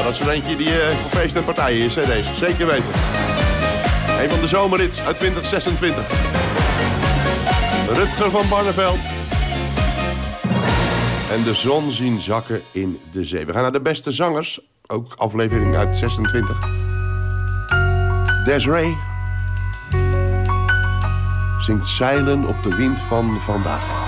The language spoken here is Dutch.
dat is er eentje die voor feest en partijen is, hè, deze. Zeker weten. Een van de zomerrits uit 2026. Rutger van Barneveld. En de zon zien zakken in de zee. We gaan naar de beste zangers. Ook aflevering uit 26. Desiree zingt Zeilen op de wind van vandaag.